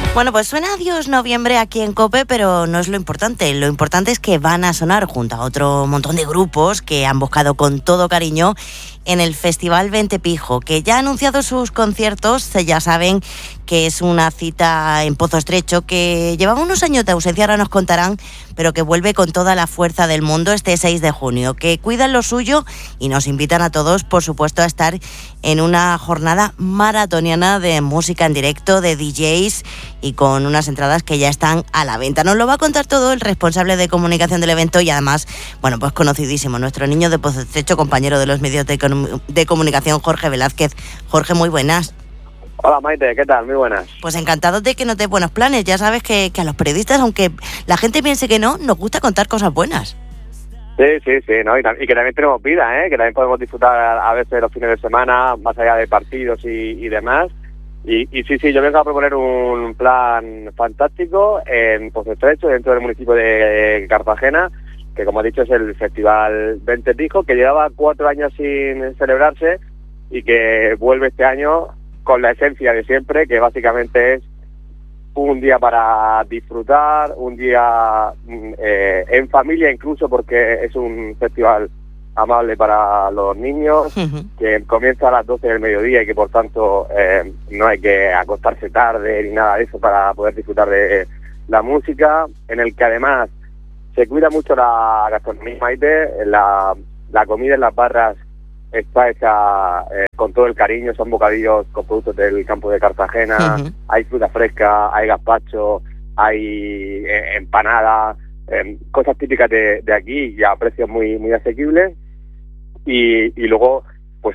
Bueno, pues suena Adiós Noviembre aquí en COPE, pero no es lo importante. Lo importante es que van a sonar junto a otro montón de grupos que han buscado con todo cariño en el Festival Vente Pijo, que ya ha anunciado sus conciertos. Ya saben que es una cita en Pozo Estrecho que llevaba unos años de ausencia, ahora nos contarán, pero que vuelve con toda la fuerza del mundo este 6 de junio, que cuidan lo suyo y nos invitan a todos, por supuesto, a estar en una jornada maratoniana de música en directo, de DJs y con unas entradas que ya están a la venta. Nos lo va a contar todo el responsable de comunicación del evento y además, bueno, pues conocidísimo, nuestro niño de Pozo Estrecho, compañero de los medios de comunicación, Jorge Velázquez. Jorge, muy buenas. Hola Maite, ¿qué tal? Muy buenas. Pues encantado de que nos des buenos planes. Ya sabes que a los periodistas, aunque la gente piense que no, nos gusta contar cosas buenas. Sí, ¿no? Y que también tenemos vida, que también podemos disfrutar a veces los fines de semana, más allá de partidos y demás. Y sí, yo vengo a proponer un plan fantástico en Pozo Estrecho, dentro del municipio de Cartagena, que como he dicho es el Festival Vente Pijo, que llevaba 4 años sin celebrarse y que vuelve este año con la esencia de siempre, que básicamente es un día para disfrutar, un día en familia incluso, porque es un festival amable para los niños, que comienza a las 12 del mediodía y que por tanto no hay que acostarse tarde ni nada de eso para poder disfrutar de la música, en el que además se cuida mucho la gastronomía, Maite, la comida en las barras está hecha con todo el cariño, son bocadillos con productos del campo de Cartagena, hay fruta fresca, hay gazpacho, hay empanada, cosas típicas de aquí y a precios muy muy asequibles y luego pues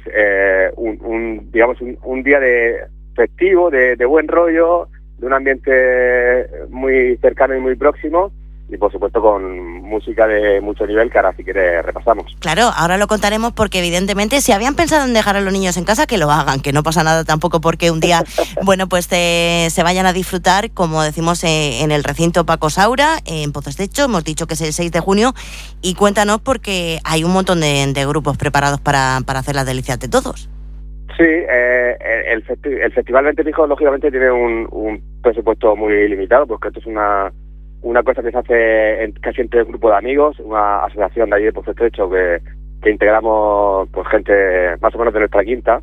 un día de festivo, de buen rollo, de un ambiente muy cercano y muy próximo. Y por supuesto con música de mucho nivel que ahora si quieres repasamos. Claro, ahora lo contaremos porque evidentemente si habían pensado en dejar a los niños en casa, que lo hagan, que no pasa nada tampoco porque un día, bueno, pues se vayan a disfrutar, como decimos, en el recinto Paco Saura, en Pozo Estrecho. Hemos dicho que es el 6 de junio y cuéntanos porque hay un montón de grupos preparados para hacer las delicias de todos. Sí, el Festival Vente Pijo lógicamente tiene un presupuesto muy limitado porque esto es una cosa que se hace casi entre un grupo de amigos, una asociación de allí de Pozo Estrecho que integramos pues gente más o menos de nuestra quinta,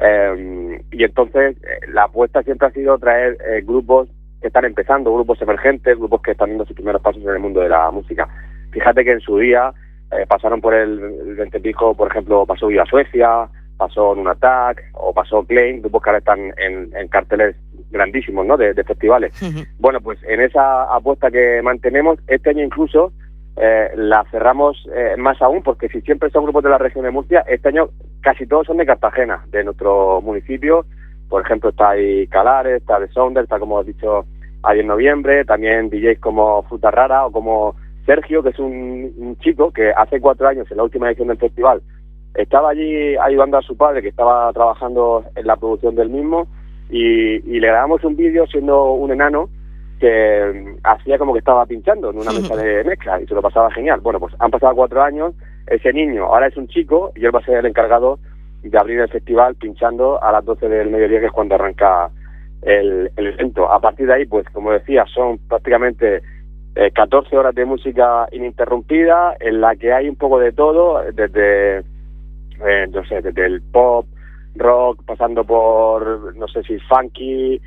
y entonces la apuesta siempre ha sido traer grupos que están empezando, grupos emergentes, grupos que están dando sus primeros pasos en el mundo de la música. Fíjate que en su día pasaron por el Vente Pijo, por ejemplo, pasó Viva Suecia, pasó Nun Attack o pasó Klein, grupos que ahora están en carteles grandísimos, ¿no? de festivales. Bueno, pues en esa apuesta que mantenemos, este año incluso la cerramos más aún, porque si siempre son grupos de la región de Murcia, este año casi todos son de Cartagena, de nuestro municipio. Por ejemplo, está ahí Calares, está The Sounder, está, como he dicho, ahí en noviembre, también DJs como Fruta Rara o como Sergio, que es un chico que hace 4 años, en la última edición del festival, estaba allí ayudando a su padre, que estaba trabajando en la producción del mismo, y le grabamos un vídeo siendo un enano que hacía como que estaba pinchando en una mesa de mezcla y se lo pasaba genial. Bueno, pues han pasado 4 años, ese niño ahora es un chico y él va a ser el encargado de abrir el festival pinchando a las 12 del mediodía, que es cuando arranca el evento. A partir de ahí, pues como decía, son prácticamente 14 horas de música ininterrumpida en la que hay un poco de todo, desde desde el pop, rock, pasando por, no sé si funky,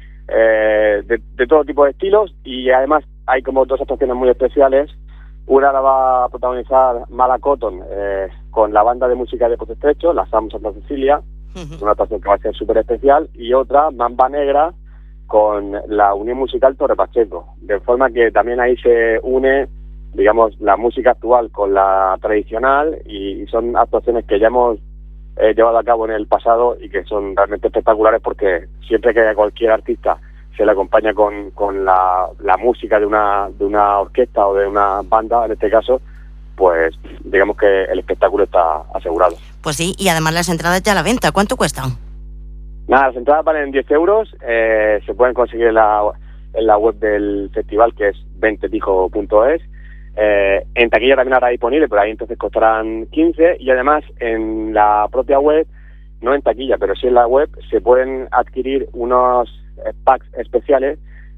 de todo tipo de estilos, y además hay como 2 actuaciones muy especiales. Una la va a protagonizar Mala Cotton con la banda de música de Pozo Estrecho, la SAM Santa Cecilia, una actuación que va a ser súper especial, y otra, Mamba Negra, con la Unión Musical Torre Pacheco, de forma que también ahí se une, digamos, la música actual con la tradicional, y son actuaciones que ya hemos llevado a cabo en el pasado y que son realmente espectaculares, porque siempre que cualquier artista se le acompaña con la música de una orquesta o de una banda, en este caso, pues digamos que el espectáculo está asegurado. Pues sí, y además las entradas ya a la venta, ¿cuánto cuestan? Nada, las entradas valen 10 euros, se pueden conseguir en la web del festival, que es ventepijo.es. En taquilla también habrá disponible, pero ahí entonces costarán 15, y además en la propia web, no en taquilla, pero sí en la web, se pueden adquirir unos packs especiales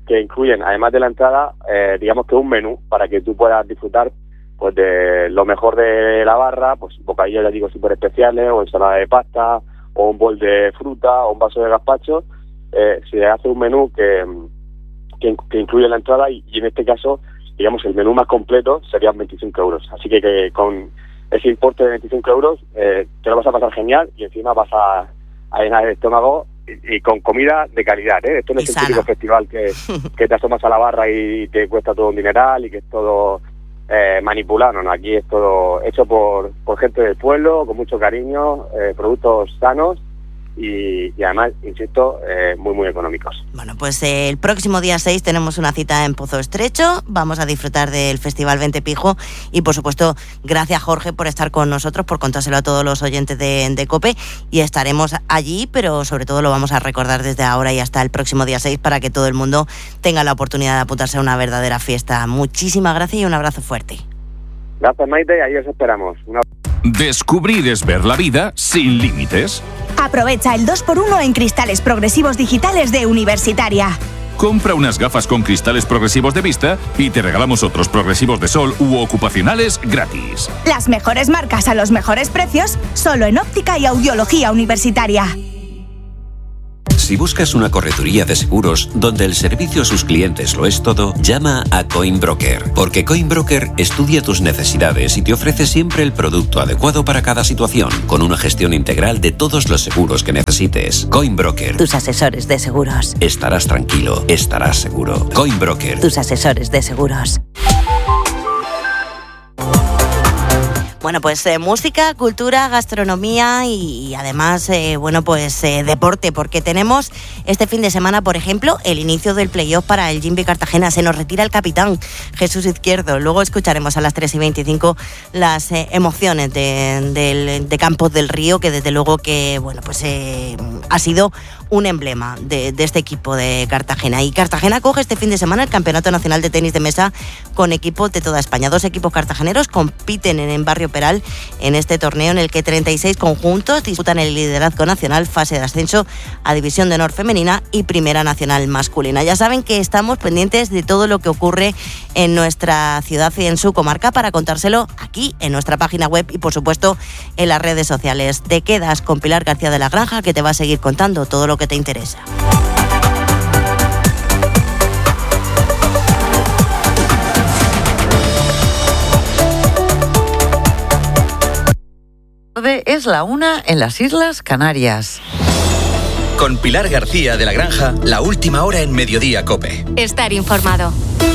que incluyen, además de la entrada, digamos que un menú para que tú puedas disfrutar pues de lo mejor de la barra, pues bocadillos, ya digo, súper especiales, o ensalada de pasta, o un bol de fruta, o un vaso de gazpacho. Se hace un menú que incluye la entrada y en este caso, digamos, el menú más completo serían 25 euros. Así que con ese importe de 25 euros te lo vas a pasar genial y encima vas a llenar el estómago y con comida de calidad, ¿eh? Esto no es el típico festival que te asomas a la barra y te cuesta todo un dineral y que es todo manipulado. No, aquí es todo hecho por gente del pueblo, con mucho cariño, productos sanos y además, insisto, muy, muy económicos. Bueno, pues el próximo día 6 tenemos una cita en Pozo Estrecho, vamos a disfrutar del Festival Vente Pijo y, por supuesto, gracias, Jorge, por estar con nosotros, por contárselo a todos los oyentes de COPE, y estaremos allí, pero sobre todo lo vamos a recordar desde ahora y hasta el próximo día 6 para que todo el mundo tenga la oportunidad de apuntarse a una verdadera fiesta. Muchísimas gracias y un abrazo fuerte. Gracias, Maite, y ahí os esperamos. Descubrir es ver la vida sin límites. Aprovecha el 2x1 en cristales progresivos digitales de Universitaria. Compra unas gafas con cristales progresivos de vista y te regalamos otros progresivos de sol u ocupacionales gratis. Las mejores marcas a los mejores precios, solo en Óptica y Audiología Universitaria. Si buscas una correduría de seguros donde el servicio a sus clientes lo es todo, llama a Coinbroker, porque Coinbroker estudia tus necesidades y te ofrece siempre el producto adecuado para cada situación, con una gestión integral de todos los seguros que necesites. Coinbroker. Tus asesores de seguros. Estarás tranquilo, estarás seguro. Coinbroker. Tus asesores de seguros. Bueno, pues música, cultura, gastronomía y además, deporte, porque tenemos este fin de semana, por ejemplo, el inicio del playoff para el Jimby Cartagena. Se nos retira el capitán, Jesús Izquierdo. Luego escucharemos a las 3:25 las emociones de Campos del Río, que desde luego que, ha sido un emblema de este equipo de Cartagena. Y Cartagena coge este fin de semana el Campeonato Nacional de Tenis de Mesa con equipos de toda España. 2 equipos cartageneros compiten en Barrio Peral en este torneo en el que 36 conjuntos disputan el liderazgo nacional, fase de ascenso a División de Honor femenina y Primera Nacional masculina. Ya saben que estamos pendientes de todo lo que ocurre en nuestra ciudad y en su comarca para contárselo aquí en nuestra página web y, por supuesto, en las redes sociales. Te quedas con Pilar García de la Granja, que te va a seguir contando todo lo que te interesa. Es la 1 en las Islas Canarias. Con Pilar García de la Granja, la última hora en Mediodía COPE. Estar informado.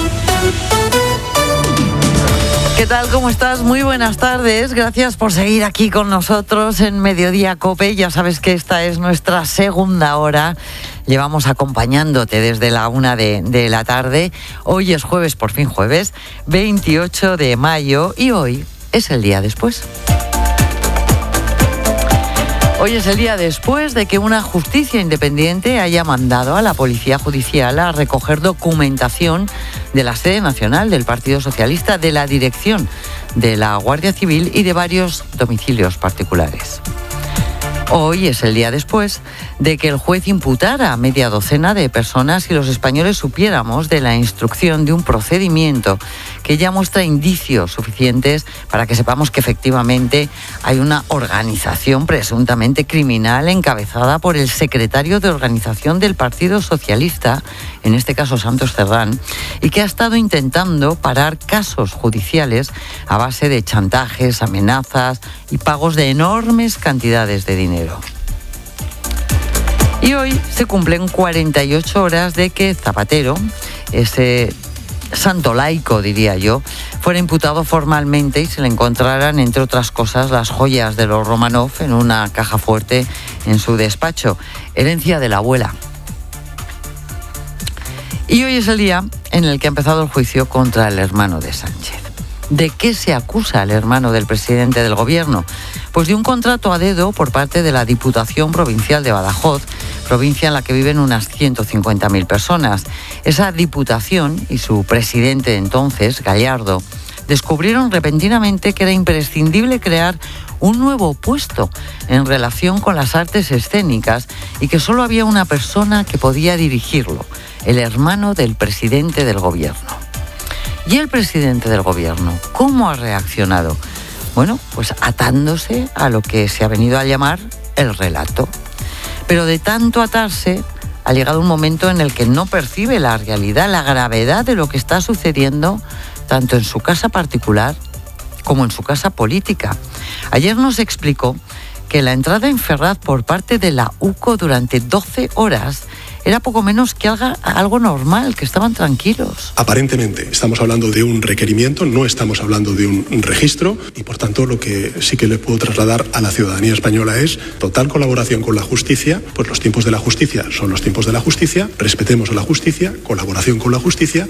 ¿Qué tal? ¿Cómo estás? Muy buenas tardes. Gracias por seguir aquí con nosotros en Mediodía COPE. Ya sabes que esta es nuestra segunda hora. Llevamos acompañándote desde la 1 de la tarde. Hoy es jueves, por fin jueves, 28 de mayo, y hoy es el día después. Hoy es el día después de que una justicia independiente haya mandado a la Policía Judicial a recoger documentación de la sede nacional del Partido Socialista, de la dirección de la Guardia Civil y de varios domicilios particulares. Hoy es el día después de que el juez imputara a media docena de personas y los españoles supiéramos de la instrucción de un procedimiento que ya muestra indicios suficientes para que sepamos que efectivamente hay una organización presuntamente criminal encabezada por el secretario de organización del Partido Socialista, en este caso Santos Cerdán, y que ha estado intentando parar casos judiciales a base de chantajes, amenazas y pagos de enormes cantidades de dinero. Y hoy se cumplen 48 horas de que Zapatero, ese santo laico, diría yo, fuera imputado formalmente y se le encontraran, entre otras cosas, las joyas de los Romanov en una caja fuerte en su despacho, herencia de la abuela. Y hoy es el día en el que ha empezado el juicio contra el hermano de Sánchez. ¿De qué se acusa al hermano del presidente del gobierno? Pues de un contrato a dedo por parte de la Diputación Provincial de Badajoz, provincia en la que viven unas 150.000 personas. Esa diputación y su presidente entonces, Gallardo, descubrieron repentinamente que era imprescindible crear un nuevo puesto en relación con las artes escénicas y que solo había una persona que podía dirigirlo, el hermano del presidente del gobierno. ¿Y el presidente del gobierno cómo ha reaccionado? Bueno, pues atándose a lo que se ha venido a llamar el relato. Pero de tanto atarse, ha llegado un momento en el que no percibe la realidad, la gravedad de lo que está sucediendo, tanto en su casa particular como en su casa política. Ayer nos explicó que la entrada en Ferraz por parte de la UCO durante 12 horas era poco menos que algo normal, que estaban tranquilos. Aparentemente estamos hablando de un requerimiento, no estamos hablando de un registro, y por tanto lo que sí que le puedo trasladar a la ciudadanía española es total colaboración con la justicia. Pues los tiempos de la justicia son los tiempos de la justicia, respetemos a la justicia, colaboración con la justicia.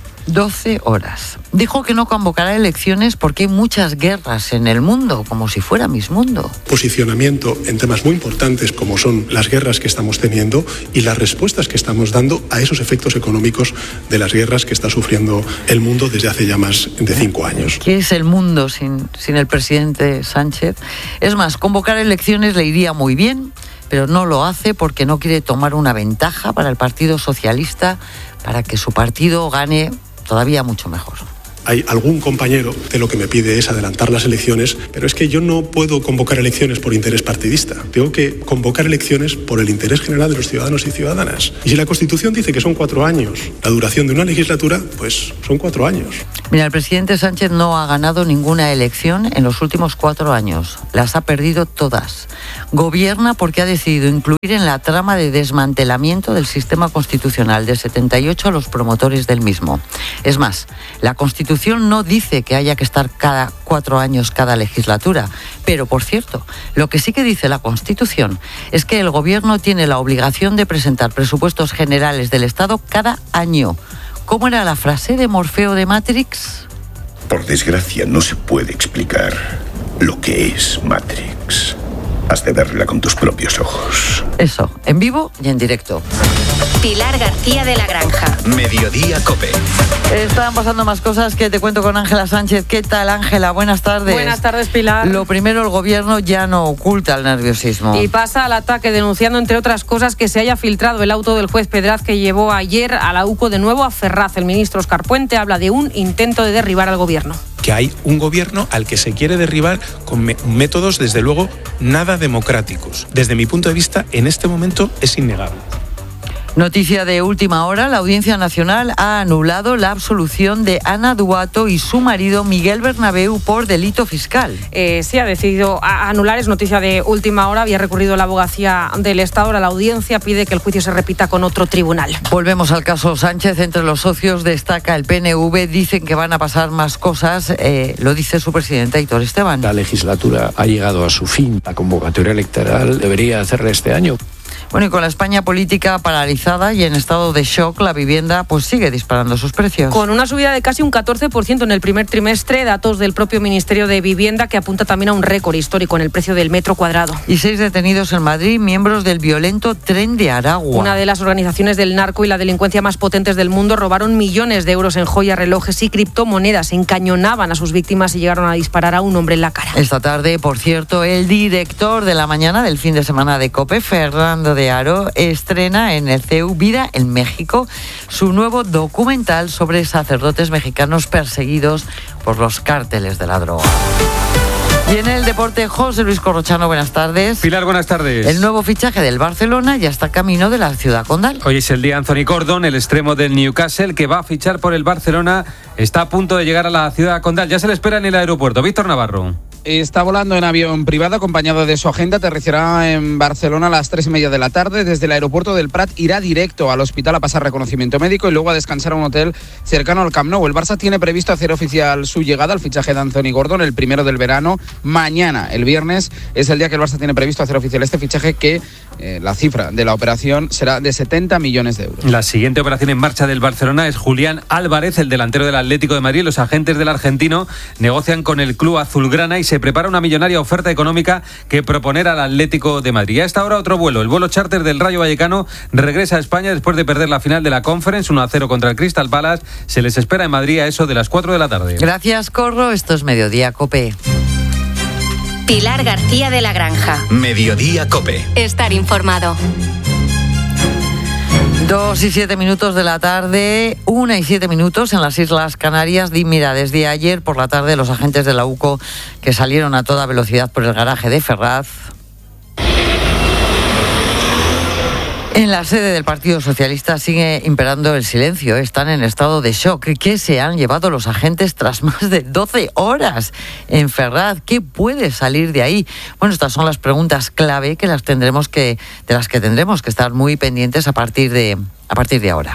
12 horas. Dijo que no convocará elecciones porque hay muchas guerras en el mundo, como si fuera Miss Mundo. Posicionamiento en temas muy importantes como son las guerras que estamos teniendo y las respuestas que estamos dando a esos efectos económicos de las guerras que está sufriendo el mundo desde hace ya más de 5 años. ¿Qué es el mundo sin el presidente Sánchez? Es más, convocar elecciones le iría muy bien, pero no lo hace porque no quiere tomar una ventaja para el Partido Socialista, para que su partido gane todavía mucho mejor. Hay algún compañero que lo que me pide es adelantar las elecciones, pero es que yo no puedo convocar elecciones por interés partidista. Tengo que convocar elecciones por el interés general de los ciudadanos y ciudadanas. Y si la Constitución dice que son 4 años la duración de una legislatura, pues son 4 años. Mira, el presidente Sánchez no ha ganado ninguna elección en los últimos 4 años. Las ha perdido todas. Gobierna porque ha decidido incluir en la trama de desmantelamiento del sistema constitucional de 78 a los promotores del mismo. Es más, la Constitución no dice que haya que estar cada 4 años cada legislatura, pero por cierto, lo que sí que dice la Constitución es que el Gobierno tiene la obligación de presentar presupuestos generales del Estado cada año. ¿Cómo era la frase de Morfeo de Matrix? Por desgracia no se puede explicar lo que es Matrix. Has de verla con tus propios ojos. Eso, en vivo y en directo. Pilar García de la Granja. Mediodía COPE. Están pasando más cosas que te cuento con Ángela Sánchez. ¿Qué tal, Ángela? Buenas tardes. Buenas tardes, Pilar. Lo primero, el gobierno ya no oculta el nerviosismo. Y pasa al ataque denunciando, entre otras cosas, que se haya filtrado el auto del juez Pedraz que llevó ayer a la UCO de nuevo a Ferraz. El ministro Óscar Puente habla de un intento de derribar al gobierno. Que hay un gobierno al que se quiere derribar con métodos, desde luego, nada democráticos. Desde mi punto de vista, en este momento es innegable. Noticia de última hora, la Audiencia Nacional ha anulado la absolución de Ana Duato y su marido Miguel Bernabéu por delito fiscal. Sí, ha decidido anular, es noticia de última hora, había recurrido la abogacía del Estado, ahora la Audiencia pide que el juicio se repita con otro tribunal. Volvemos al caso Sánchez, entre los socios destaca el PNV, dicen que van a pasar más cosas, lo dice su presidente Aitor Esteban. La legislatura ha llegado a su fin, la convocatoria electoral debería hacerla este año. Bueno, y con la España política paralizada y en estado de shock, la vivienda pues sigue disparando sus precios. Con una subida de casi un 14% en el primer trimestre, datos del propio Ministerio de Vivienda, que apunta también a un récord histórico en el precio del metro cuadrado. Y 6 detenidos en Madrid, miembros del violento Tren de Aragua. Una de las organizaciones del narco y la delincuencia más potentes del mundo robaron millones de euros en joyas, relojes y criptomonedas, encañonaban a sus víctimas y llegaron a disparar a un hombre en la cara. Esta tarde, por cierto, el director de la mañana del fin de semana de COPE, Fernando de Aro, estrena en el CEU Vida en México su nuevo documental sobre sacerdotes mexicanos perseguidos por los cárteles de la droga. Y en el deporte, José Luis Corrochano, buenas tardes. Pilar, buenas tardes. El nuevo fichaje del Barcelona ya está camino de la ciudad condal. Hoy es el día Anthony Gordon, el extremo del Newcastle, que va a fichar por el Barcelona. Está a punto de llegar a la ciudad condal. Ya se le espera en el aeropuerto. Víctor Navarro. Está volando en avión privado acompañado de su agente. Aterrizará en Barcelona a las 3:30 de la tarde. Desde el aeropuerto del Prat irá directo al hospital a pasar reconocimiento médico y luego a descansar a un hotel cercano al Camp Nou. El Barça tiene previsto hacer oficial su llegada al fichaje de Anthony Gordon el primero del verano. Mañana, el viernes, es el día que el Barça tiene previsto hacer oficial este fichaje, que la cifra de la operación será de 70 millones de euros. La siguiente operación en marcha del Barcelona es Julián Álvarez, el delantero del Atlético de Madrid. Los agentes del argentino negocian con el club azulgrana y se prepara una millonaria oferta económica que proponer al Atlético de Madrid. A esta hora otro vuelo. El vuelo charter del Rayo Vallecano regresa a España después de perder la final de la Conference 1-0 contra el Crystal Palace. Se les espera en Madrid a eso de las 4 de la tarde. Gracias, Corro. Esto es Mediodía COPE. Pilar García de la Granja. Mediodía COPE. Estar informado. 2:07 de la tarde, 1:07 en las Islas Canarias. Mira, desde ayer por la tarde los agentes de la UCO que salieron a toda velocidad por el garaje de Ferraz. En la sede del Partido Socialista sigue imperando el silencio. Están en estado de shock. ¿Qué se han llevado los agentes tras más de 12 horas en Ferraz? ¿Qué puede salir de ahí? Bueno, estas son las preguntas clave de las que tendremos que estar muy pendientes a partir de ahora.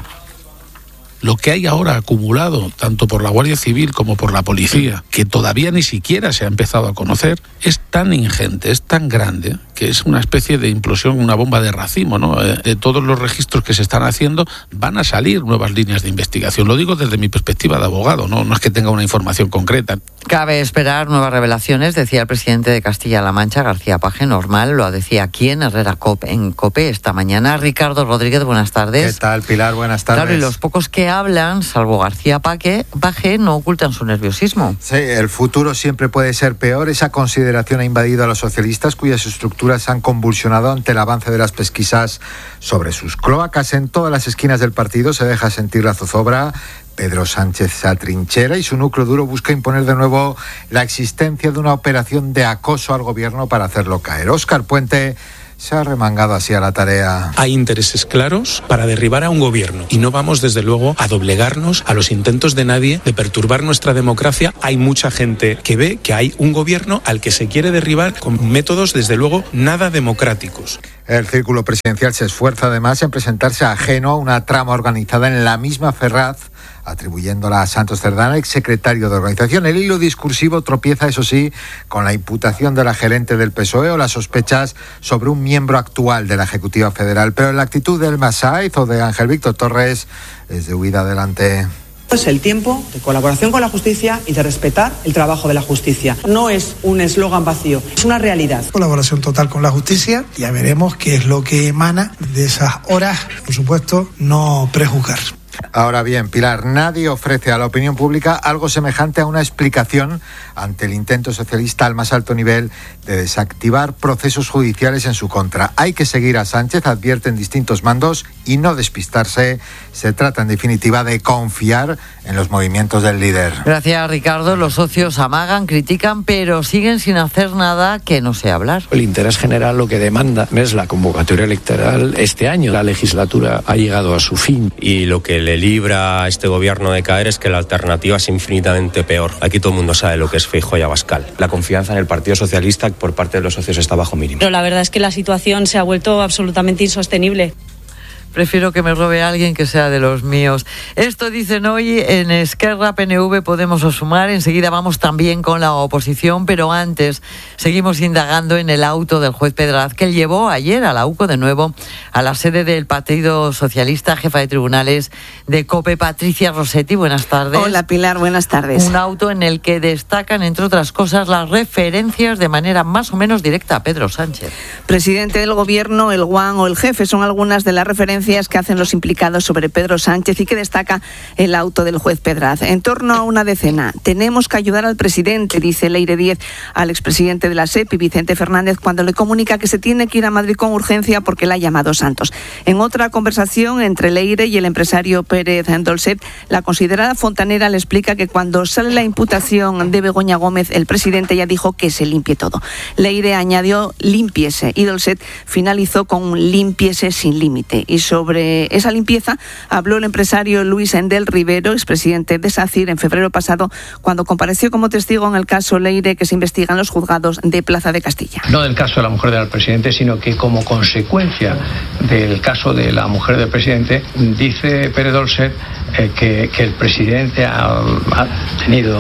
Lo que hay ahora acumulado, tanto por la Guardia Civil como por la policía, que todavía ni siquiera se ha empezado a conocer, es tan ingente, es tan grande, que es una especie de implosión, una bomba de racimo, ¿no? De todos los registros que se están haciendo, van a salir nuevas líneas de investigación. Lo digo desde mi perspectiva de abogado, no es que tenga una información concreta. Cabe esperar nuevas revelaciones, decía el presidente de Castilla-La Mancha, García Paje, normal, lo decía aquí en Herrera en COPE esta mañana. Ricardo Rodríguez, buenas tardes. ¿Qué tal, Pilar? Buenas tardes. Claro, y los pocos que hablan, salvo García Paje, no ocultan su nerviosismo. Sí, el futuro siempre puede ser peor. Esa consideración ha invadido a los socialistas, cuyas estructuras se han convulsionado ante el avance de las pesquisas sobre sus cloacas. En todas las esquinas del partido se deja sentir la zozobra. Pedro Sánchez se atrinchera y su núcleo duro busca imponer de nuevo la existencia de una operación de acoso al gobierno para hacerlo caer. Óscar Puente se ha remangado así a la tarea. Hay intereses claros para derribar a un gobierno y no vamos desde luego a doblegarnos a los intentos de nadie de perturbar nuestra democracia. Hay mucha gente que ve que hay un gobierno al que se quiere derribar con métodos desde luego nada democráticos. El círculo presidencial se esfuerza además en presentarse ajeno a una trama organizada en la misma Ferraz, atribuyéndola a Santos Cerdán, exsecretario de organización. El hilo discursivo tropieza, eso sí, con la imputación de la gerente del PSOE o las sospechas sobre un miembro actual de la Ejecutiva Federal. Pero la actitud del Masaiz o de Ángel Víctor Torres es de huida adelante. Es el tiempo de colaboración con la justicia y de respetar el trabajo de la justicia. No es un eslogan vacío, es una realidad. Colaboración total con la justicia, ya veremos qué es lo que emana de esas horas. Por supuesto, no prejuzgar. Ahora bien, Pilar, nadie ofrece a la opinión pública algo semejante a una explicación ante el intento socialista al más alto nivel de desactivar procesos judiciales en su contra. Hay que seguir a Sánchez, advierten distintos mandos, y no despistarse. Se trata, en definitiva, de confiar en los movimientos del líder. Gracias, Ricardo. Los socios amagan, critican, pero siguen sin hacer nada que no sea hablar. El interés general lo que demanda es la convocatoria electoral este año. La legislatura ha llegado a su fin. Y lo que le libra a este gobierno de caer es que la alternativa es infinitamente peor. Aquí todo el mundo sabe lo que es Feijóo y Abascal. La confianza en el Partido Socialista por parte de los socios está bajo mínimo. Pero la verdad es que la situación se ha vuelto absolutamente insostenible. Prefiero que me robe a alguien que sea de los míos. Esto dicen hoy en Esquerra, PNV, Podemos o Sumar. Enseguida vamos también con la oposición, pero antes seguimos indagando en el auto del juez Pedraz que llevó ayer a la UCO de nuevo a la sede del Partido Socialista. Jefa de tribunales de COPE, Patricia Rossetti, buenas tardes. Hola, Pilar, buenas tardes. Un auto en el que destacan, entre otras cosas, las referencias de manera más o menos directa a Pedro Sánchez. Presidente del Gobierno, el guan o el jefe son algunas de las referencias que hacen los implicados sobre Pedro Sánchez y que destaca el auto del juez Pedraz. En torno a una decena. Tenemos que ayudar al presidente, dice Leire Díez al expresidente de la SEPI, Vicente Fernández, cuando le comunica que se tiene que ir a Madrid con urgencia porque la ha llamado Santos. En otra conversación entre Leire y el empresario Pérez Dolcet, la considerada fontanera le explica que cuando sale la imputación de Begoña Gómez, el presidente ya dijo que se limpie todo. Leire añadió límpiese y Dolcet finalizó con un límpiese sin límite. Y sobre esa limpieza habló el empresario Luis Endel Rivero, expresidente de SACIR, en febrero pasado, cuando compareció como testigo en el caso Leire que se investiga en los juzgados de Plaza de Castilla. No del caso de la mujer del presidente, sino que como consecuencia del caso de la mujer del presidente, dice Pérez Dolcet que el presidente habían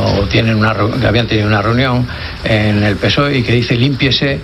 tenido una reunión en el PSOE y que dice límpiese.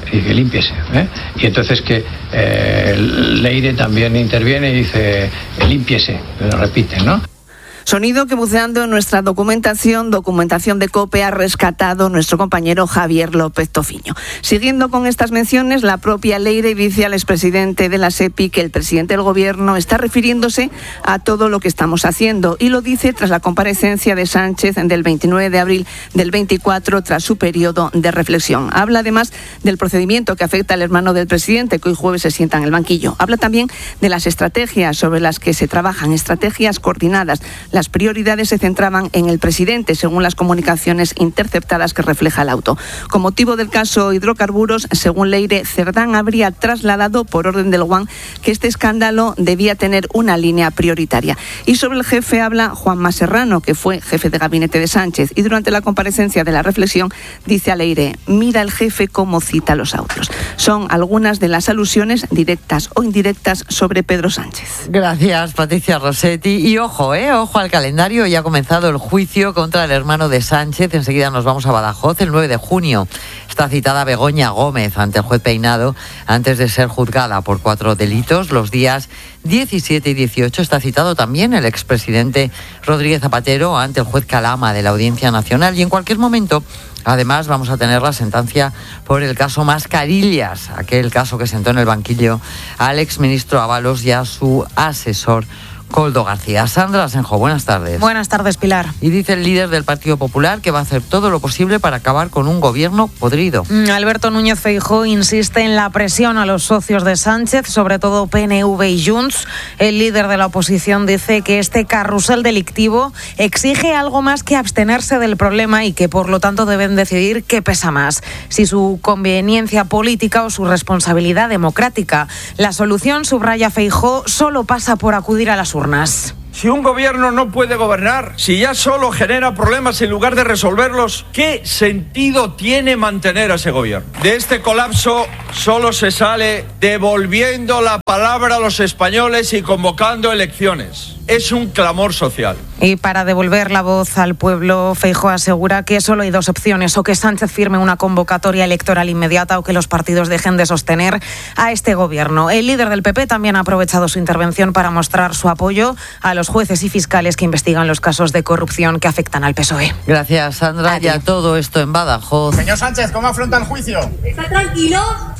Y entonces que Leire también interviene y dice límpiese, lo repite, ¿no? Sonido que, buceando en nuestra documentación de COPE, ha rescatado nuestro compañero Javier López Tofiño. Siguiendo con estas menciones, la propia Leire dice al expresidente de la SEPI que el presidente del Gobierno está refiriéndose a todo lo que estamos haciendo, y lo dice tras la comparecencia de Sánchez del 29 de abril del 24, tras su periodo de reflexión. Habla además del procedimiento que afecta al hermano del presidente, que hoy jueves se sienta en el banquillo. Habla también de las estrategias sobre las que se trabajan, estrategias coordinadas. Las prioridades se centraban en el presidente, según las comunicaciones interceptadas que refleja el auto. Con motivo del caso hidrocarburos, según Leire, Cerdán habría trasladado por orden del GUAN que este escándalo debía tener una línea prioritaria. Y sobre el jefe habla Juanma Serrano, que fue jefe de gabinete de Sánchez, y durante la comparecencia de la reflexión dice a Leire: mira el jefe cómo cita los audios. Son algunas de las alusiones directas o indirectas sobre Pedro Sánchez. Gracias, Patricia Rossetti. Y ojo al calendario, ya ha comenzado el juicio contra el hermano de Sánchez. Enseguida nos vamos a Badajoz. El 9 de junio está citada Begoña Gómez ante el juez Peinado antes de ser juzgada por 4 delitos. Los días 17 y 18 está citado también el expresidente Rodríguez Zapatero ante el juez Calama de la Audiencia Nacional. Y en cualquier momento, además, vamos a tener la sentencia por el caso Mascarillas, aquel caso que sentó en el banquillo al exministro Ábalos y a su asesor Koldo García. Sandra Asenjo, buenas tardes. Buenas tardes, Pilar. Y dice el líder del Partido Popular que va a hacer todo lo posible para acabar con un gobierno podrido. Alberto Núñez Feijóo insiste en la presión a los socios de Sánchez, sobre todo PNV y Junts. El líder de la oposición dice que este carrusel delictivo exige algo más que abstenerse del problema y que por lo tanto deben decidir qué pesa más, si su conveniencia política o su responsabilidad democrática. La solución, subraya Feijóo, solo pasa por acudir a las urnas. Si un gobierno no puede gobernar, si ya solo genera problemas en lugar de resolverlos, ¿qué sentido tiene mantener a ese gobierno? De este colapso solo se sale devolviendo la palabra a los españoles y convocando elecciones. Es un clamor social. Y para devolver la voz al pueblo, Feijóo asegura que solo hay 2 opciones: o que Sánchez firme una convocatoria electoral inmediata o que los partidos dejen de sostener a este gobierno. El líder del PP también ha aprovechado su intervención para mostrar su apoyo a los jueces y fiscales que investigan los casos de corrupción que afectan al PSOE. Gracias, Sandra. Ya todo esto en Badajoz. Señor Sánchez, ¿cómo afronta el juicio? ¿Está tranquilo?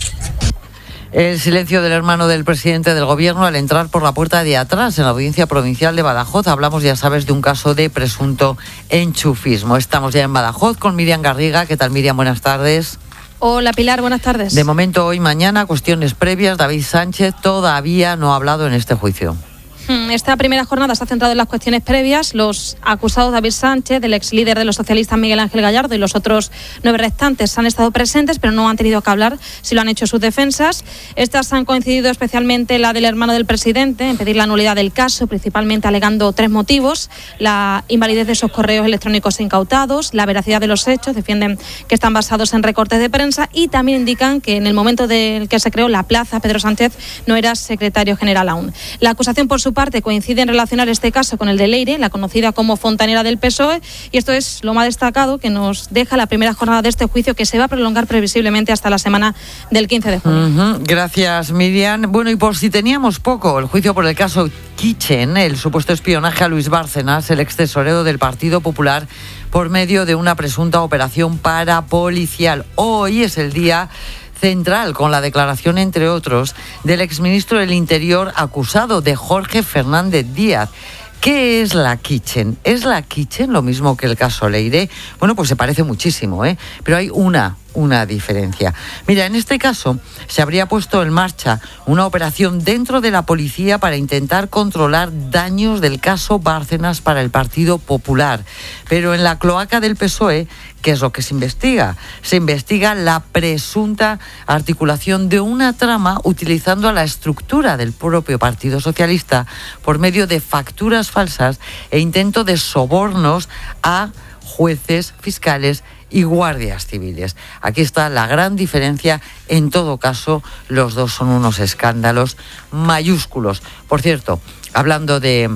El silencio del hermano del presidente del gobierno al entrar por la puerta de atrás en la audiencia provincial de Badajoz. Hablamos, ya sabes, de un caso de presunto enchufismo. Estamos ya en Badajoz con Miriam Garriga. ¿Qué tal, Miriam? Buenas tardes. Hola, Pilar. Buenas tardes. De momento, hoy, mañana, cuestiones previas. David Sánchez todavía no ha hablado en este juicio. Esta primera jornada se ha centrado en las cuestiones previas. Los acusados David Sánchez, el ex líder de los socialistas Miguel Ángel Gallardo y los otros 9 restantes han estado presentes, pero no han tenido que hablar si lo han hecho sus defensas. Estas han coincidido especialmente la del hermano del presidente en pedir la nulidad del caso, principalmente alegando 3 motivos: la invalidez de esos correos electrónicos incautados, la veracidad de los hechos, defienden que están basados en recortes de prensa, y también indican que en el momento en que se creó la plaza, Pedro Sánchez no era secretario general aún. La acusación, por su parte, coincide en relacionar este caso con el de Leire, la conocida como fontanera del PSOE, y esto es lo más destacado que nos deja la primera jornada de este juicio, que se va a prolongar previsiblemente hasta la semana del 15 de junio. Gracias, Miriam. Bueno, y por si teníamos poco, el juicio por el caso Kitchen, el supuesto espionaje a Luis Bárcenas, el ex tesorero del Partido Popular, por medio de una presunta operación parapolicial. Hoy es el día central, con la declaración, entre otros, del exministro del Interior acusado, de Jorge Fernández Díaz. ¿Qué es la Kitchen? ¿Es la Kitchen lo mismo que el caso Leire? Bueno, pues se parece muchísimo, pero hay una diferencia. Mira, en este caso se habría puesto en marcha una operación dentro de la policía para intentar controlar daños del caso Bárcenas para el Partido Popular. Pero en la cloaca del PSOE, ¿qué es lo que se investiga? Se investiga la presunta articulación de una trama utilizando a la estructura del propio Partido Socialista por medio de facturas falsas e intento de sobornos a jueces, fiscales y guardias civiles. Aquí está la gran diferencia. En todo caso, los dos son unos escándalos mayúsculos. Por cierto, hablando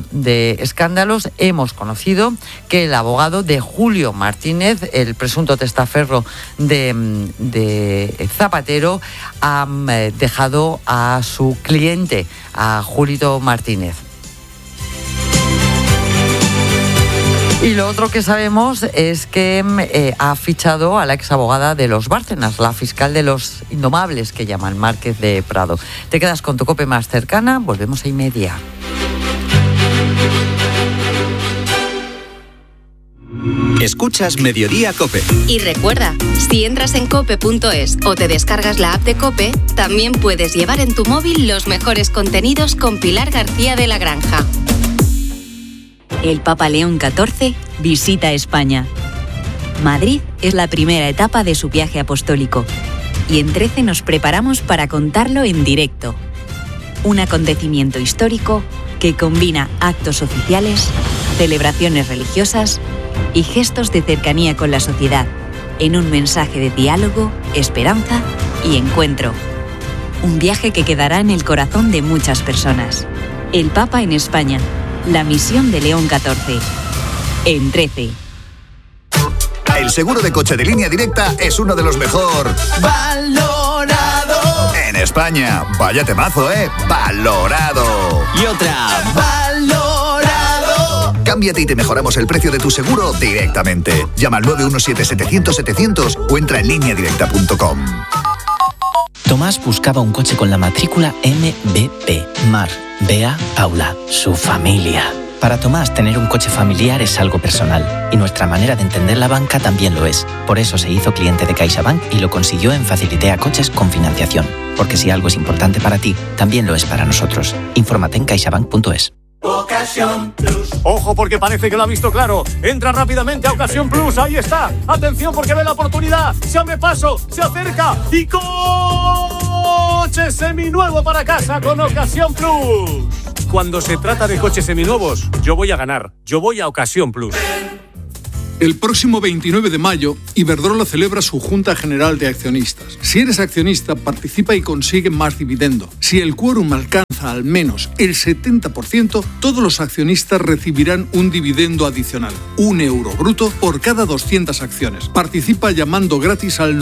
de escándalos, hemos conocido que el abogado de Julio Martínez, el presunto testaferro de Zapatero, ha dejado a su cliente, a Julito Martínez. Y lo otro que sabemos es que ha fichado a la exabogada de los Bárcenas, la fiscal de los Indomables, que llaman Márquez de Prado. Te quedas con tu COPE más cercana, volvemos a 1:30. Escuchas Mediodía COPE. Y recuerda, si entras en cope.es o te descargas la app de COPE, también puedes llevar en tu móvil los mejores contenidos con Pilar García de la Granja. El Papa León XIV visita España. Madrid es la primera etapa de su viaje apostólico y en 13 nos preparamos para contarlo en directo. Un acontecimiento histórico que combina actos oficiales, celebraciones religiosas y gestos de cercanía con la sociedad, en un mensaje de diálogo, esperanza y encuentro. Un viaje que quedará en el corazón de muchas personas. El Papa en España. La misión de León XIV. En 13. El seguro de coche de Línea Directa es uno de los mejor valorado en España. Vaya temazo, valorado. Y otra, valorado. Cámbiate y te mejoramos el precio de tu seguro directamente. Llama al 917-700-700 o entra en lineadirecta.com. Tomás buscaba un coche con la matrícula MBP. Mar, Bea, Paula, su familia. Para Tomás, tener un coche familiar es algo personal y nuestra manera de entender la banca también lo es. Por eso se hizo cliente de CaixaBank y lo consiguió en Facilitea Coches con financiación. Porque si algo es importante para ti, también lo es para nosotros. Infórmate en caixabank.es. Ocasión Plus. Ojo, porque parece que lo ha visto claro. Entra rápidamente a Ocasión Plus. Ahí está. Atención, porque ve la oportunidad. Se abre paso, se acerca y coche seminuevo para casa con Ocasión Plus. Cuando se trata de coches seminuevos, yo voy a ganar. Yo voy a Ocasión Plus. El próximo 29 de mayo, Iberdrola celebra su Junta General de Accionistas. Si eres accionista, participa y consigue más dividendo. Si el quórum alcanza al menos el 70%, todos los accionistas recibirán un dividendo adicional, €1 bruto por cada 200 acciones. Participa llamando gratis al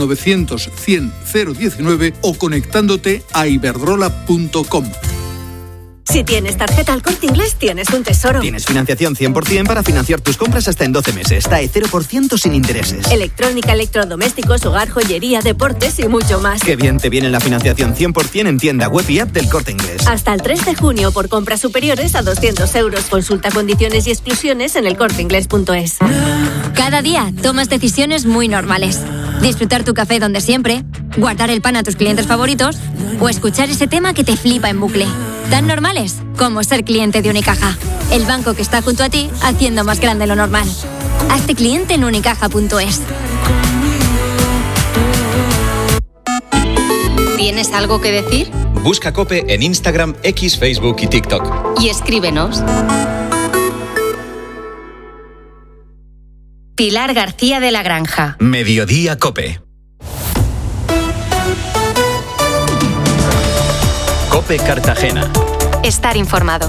900-100-019 o conectándote a iberdrola.com. Si tienes tarjeta El Corte Inglés, tienes un tesoro. Tienes financiación 100% para financiar tus compras hasta en 12 meses. TAE 0% sin intereses. Electrónica, electrodomésticos, hogar, joyería, deportes y mucho más. Qué bien te viene la financiación 100% en tienda web y app del Corte Inglés. Hasta el 3 de junio por compras superiores a 200 euros. Consulta condiciones y exclusiones en elcorteinglés.es. Cada día tomas decisiones muy normales. Disfrutar tu café donde siempre, guardar el pan a tus clientes favoritos o escuchar ese tema que te flipa en bucle. Tan normales como ser cliente de Unicaja, el banco que está junto a ti haciendo más grande lo normal. Hazte cliente en unicaja.es. ¿Tienes algo que decir? Busca COPE en Instagram, X, Facebook y TikTok. Y escríbenos. Pilar García de la Granja. Mediodía COPE. COPE Cartagena. Estar informado.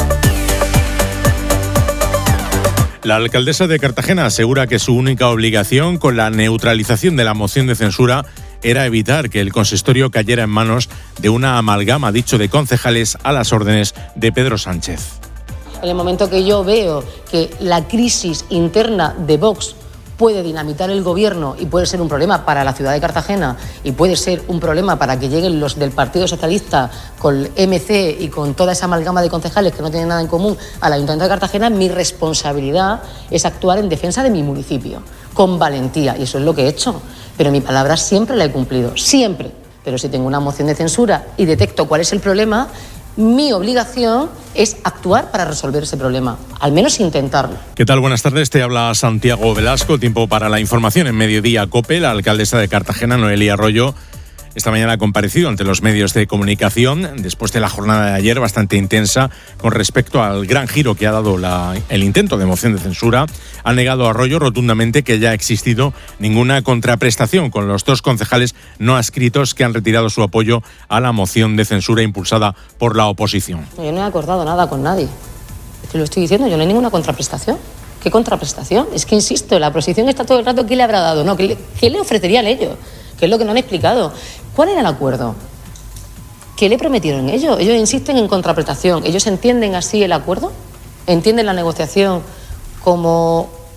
La alcaldesa de Cartagena asegura que su única obligación con la neutralización de la moción de censura era evitar que el consistorio cayera en manos de una amalgama, dicho, de concejales a las órdenes de Pedro Sánchez. En el momento que yo veo que la crisis interna de Vox puede dinamitar el gobierno y puede ser un problema para la ciudad de Cartagena y puede ser un problema para que lleguen los del Partido Socialista con MC y con toda esa amalgama de concejales que no tienen nada en común al Ayuntamiento de Cartagena, mi responsabilidad es actuar en defensa de mi municipio, con valentía, y eso es lo que he hecho. Pero mi palabra siempre la he cumplido, siempre. Pero si tengo una moción de censura y detecto cuál es el problema, mi obligación es actuar para resolver ese problema, al menos intentarlo. ¿Qué tal? Buenas tardes, te habla Santiago Velasco. Tiempo para la información en Mediodía COPE. La alcaldesa de Cartagena, Noelia Arroyo, esta mañana ha comparecido ante los medios de comunicación después de la jornada de ayer bastante intensa con respecto al gran giro que ha dado el intento de moción de censura. Ha negado a Arroyo rotundamente que haya existido ninguna contraprestación con los dos concejales no adscritos que han retirado su apoyo a la moción de censura impulsada por la oposición. Yo no he acordado nada con nadie. Te lo estoy diciendo, yo no hay ninguna contraprestación. ¿Qué contraprestación? Es que, insisto, la oposición está todo el rato, ¿qué le habrá dado? No, ¿qué le ofrecerían ellos? Que es lo que no han explicado. ¿Cuál era el acuerdo? ¿Qué le prometieron ellos? Ellos insisten en contraprestación. ¿Ellos entienden así el acuerdo? ¿Entienden la negociación como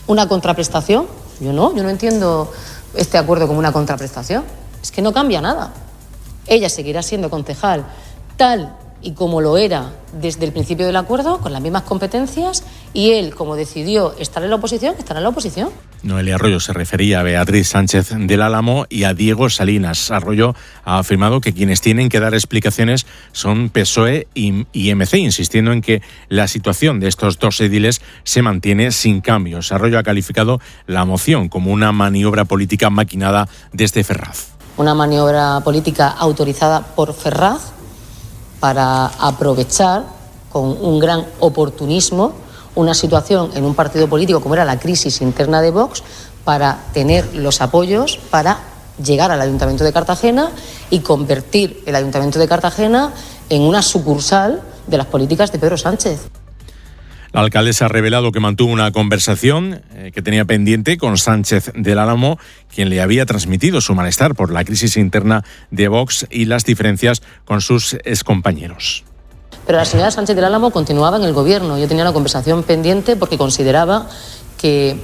¿Una contraprestación? Yo no entiendo este acuerdo como una contraprestación. Es que no cambia nada. Ella seguirá siendo concejal tal y como lo era desde el principio del acuerdo, con las mismas competencias, y él, como decidió estar en la oposición, estará en la oposición. Noelia Arroyo se refería a Beatriz Sánchez del Álamo y a Diego Salinas. Arroyo ha afirmado que quienes tienen que dar explicaciones son PSOE y MC, insistiendo en que la situación de estos dos ediles se mantiene sin cambios. Arroyo ha calificado la moción como una maniobra política maquinada desde Ferraz. Una maniobra política autorizada por Ferraz para aprovechar con un gran oportunismo una situación en un partido político como era la crisis interna de Vox, para tener los apoyos para llegar al Ayuntamiento de Cartagena y convertir el Ayuntamiento de Cartagena en una sucursal de las políticas de Pedro Sánchez. La alcaldesa ha revelado que mantuvo una conversación que tenía pendiente con Sánchez del Álamo, quien le había transmitido su malestar por la crisis interna de Vox y las diferencias con sus excompañeros. Pero la señora Sánchez del Álamo continuaba en el gobierno. Yo tenía una conversación pendiente porque consideraba que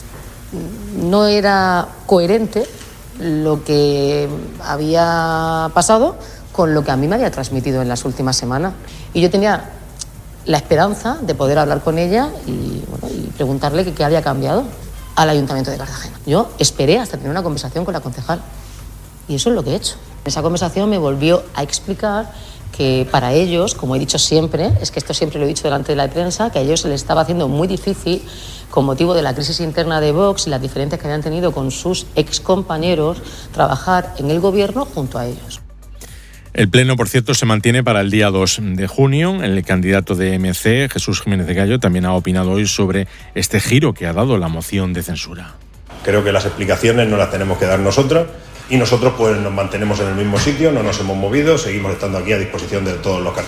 no era coherente lo que había pasado con lo que a mí me había transmitido en las últimas semanas. Y yo tenía la esperanza de poder hablar con ella y preguntarle qué había cambiado al Ayuntamiento de Cartagena. Yo esperé hasta tener una conversación con la concejal y eso es lo que he hecho. En esa conversación me volvió a explicar que para ellos, como he dicho siempre, es que esto siempre lo he dicho delante de la prensa, que a ellos se les estaba haciendo muy difícil con motivo de la crisis interna de Vox y las diferencias que habían tenido con sus excompañeros, trabajar en el gobierno junto a ellos. El pleno, por cierto, se mantiene para el día 2 de junio. El candidato de MC, Jesús Jiménez de Gallo, también ha opinado hoy sobre este giro que ha dado la moción de censura. Creo que las explicaciones no las tenemos que dar nosotros y nosotros pues nos mantenemos en el mismo sitio, no nos hemos movido, seguimos estando aquí a disposición de todos los cartageneses.